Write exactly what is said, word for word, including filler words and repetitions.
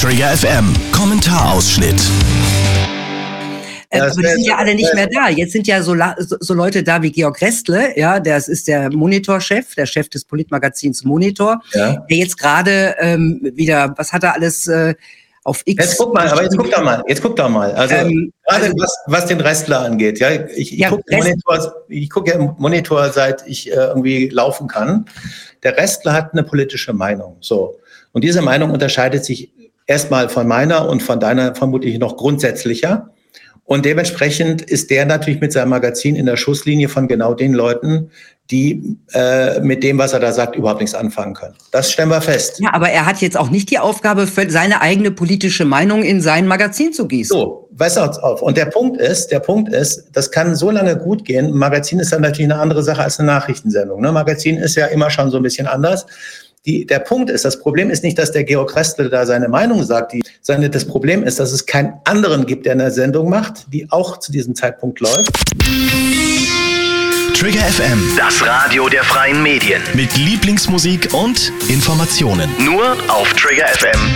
Trigger F M, Kommentarausschnitt. Äh, aber die sind ja alle nicht mehr da. Jetzt sind ja so, so, so Leute da wie Georg Restle, ja, das ist der Monitor-Chef, der Chef des Politmagazins Monitor, ja. Der jetzt gerade ähm, wieder, was hat er alles äh, auf X... Jetzt guck mal, aber jetzt guck doch mal, jetzt guck doch mal. Also ähm, gerade also, was, was den Restler angeht, ja, ich, ich ja, gucke Monitor, ich gucke ja Monitor, seit ich äh, irgendwie laufen kann. Der Restler hat eine politische Meinung, so. Und diese Meinung unterscheidet sich erstmal von meiner und von deiner vermutlich noch grundsätzlicher. Und dementsprechend ist der natürlich mit seinem Magazin in der Schusslinie von genau den Leuten, die äh, mit dem, was er da sagt, überhaupt nichts anfangen können. Das stellen wir fest. Ja, aber er hat jetzt auch nicht die Aufgabe, für seine eigene politische Meinung in sein Magazin zu gießen. So, weißt du, auf. Und der Punkt ist, der Punkt ist, das kann so lange gut gehen. Ein Magazin ist dann natürlich eine andere Sache als eine Nachrichtensendung. Ne? Magazin ist ja immer schon so ein bisschen anders. Die, der Punkt ist, das Problem ist nicht, dass der Georg Restle da seine Meinung sagt. Die, seine, das Problem ist, dass es keinen anderen gibt, der eine Sendung macht, die auch zu diesem Zeitpunkt läuft. Trigger F M, das Radio der freien Medien. Mit Lieblingsmusik und Informationen. Nur auf Trigger F M.